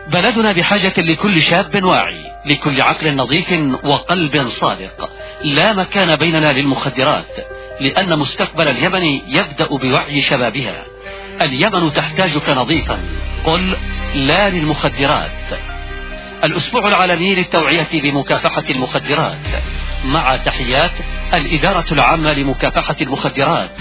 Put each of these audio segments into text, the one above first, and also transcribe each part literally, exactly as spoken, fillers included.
بلدنا بحاجة لكل شاب واعي، لكل عقل نظيف وقلب صادق. لا مكان بيننا للمخدرات، لأن مستقبل اليمن يبدأ بوعي شبابها. اليمن تحتاجك نظيفا، قل لا للمخدرات. الأسبوع العالمي للتوعية بمكافحة المخدرات، مع تحيات الإدارة العامة لمكافحة المخدرات.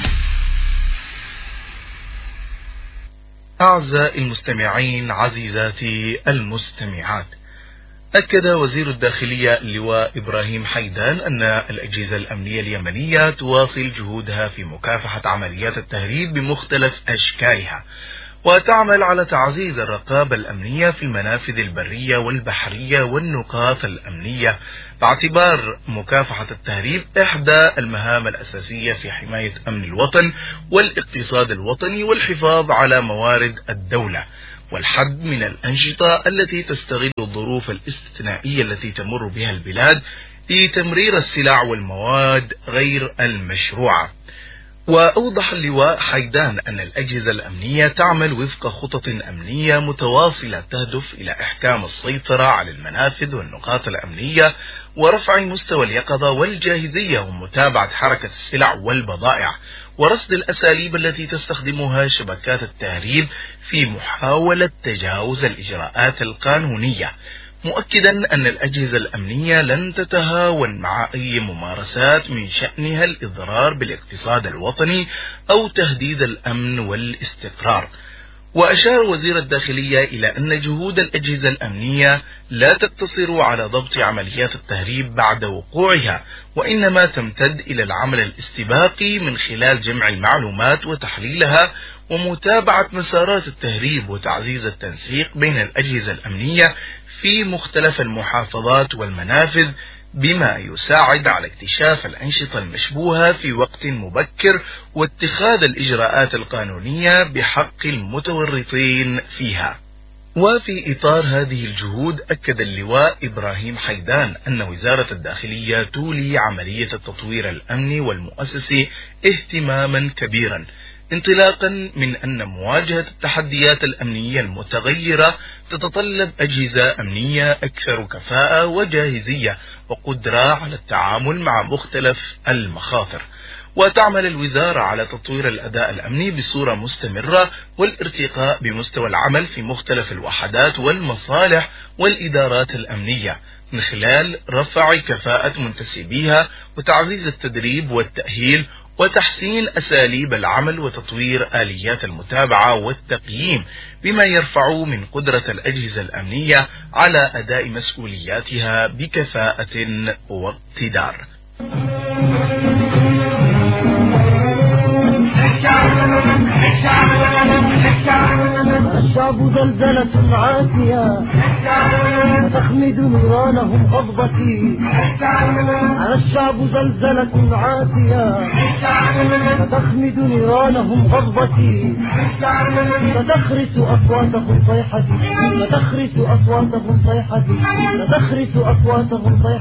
أعزائي المستمعين، عزيزاتي المستمعات، أكد وزير الداخلية اللواء إبراهيم حيدان أن الأجهزة الأمنية اليمنية تواصل جهودها في مكافحة عمليات التهريب بمختلف أشكالها، وتعمل على تعزيز الرقابة الأمنية في المنافذ البرية والبحرية والنقاط الأمنية، باعتبار مكافحة التهريب إحدى المهام الأساسية في حماية أمن الوطن والاقتصاد الوطني والحفاظ على موارد الدولة، والحد من الأنشطة التي تستغل الظروف الاستثنائية التي تمر بها البلاد لتمرير السلع والمواد غير المشروعة. وأوضح اللواء حيدان أن الأجهزة الأمنية تعمل وفق خطط أمنية متواصلة تهدف إلى إحكام السيطرة على المنافذ والنقاط الأمنية ورفع مستوى اليقظة والجاهزية ومتابعة حركة السلع والبضائع، ورصد الأساليب التي تستخدمها شبكات التهريب في محاولة تجاوز الإجراءات القانونية، مؤكدا أن الأجهزة الأمنية لن تتهاون مع أي ممارسات من شأنها الإضرار بالاقتصاد الوطني أو تهديد الأمن والاستقرار. وأشار وزير الداخلية إلى أن جهود الأجهزة الأمنية لا تقتصر على ضبط عمليات التهريب بعد وقوعها، وإنما تمتد إلى العمل الاستباقي من خلال جمع المعلومات وتحليلها ومتابعة مسارات التهريب وتعزيز التنسيق بين الأجهزة الأمنية في مختلف المحافظات والمنافذ، بما يساعد على اكتشاف الأنشطة المشبوهة في وقت مبكر واتخاذ الإجراءات القانونية بحق المتورطين فيها. وفي إطار هذه الجهود، أكد اللواء إبراهيم حيدان أن وزارة الداخلية تولي عملية التطوير الأمني والمؤسسي اهتماما كبيرا، انطلاقا من أن مواجهة التحديات الأمنية المتغيرة تتطلب أجهزة أمنية أكثر كفاءة وجاهزية وقدرة على التعامل مع مختلف المخاطر. وتعمل الوزارة على تطوير الأداء الأمني بصورة مستمرة والارتقاء بمستوى العمل في مختلف الوحدات والمصالح والإدارات الأمنية من خلال رفع كفاءة منتسبيها وتعزيز التدريب والتأهيل وتحسين أساليب العمل وتطوير آليات المتابعة والتقييم، بما يرفع من قدرة الأجهزة الأمنية على أداء مسؤولياتها بكفاءة واقتدار. الشعب زلزلة عاتية تخمد نيرانهم قبضتي، على الشعب زلزلة عاتية تخمد نيرانهم قبضتي، فتخرس أصواتهم صيحتي، فتخرس أصواتهم صيحتي، فتخرس أصواتهم صيحتي.